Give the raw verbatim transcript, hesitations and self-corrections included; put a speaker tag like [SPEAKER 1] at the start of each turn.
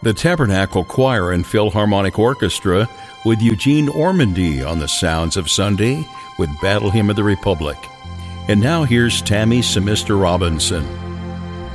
[SPEAKER 1] The Tabernacle Choir and Philharmonic Orchestra with Eugene Ormandy on the Sounds of Sunday with Battle Hymn of the Republic. And now here's Tammy Semister Robinson.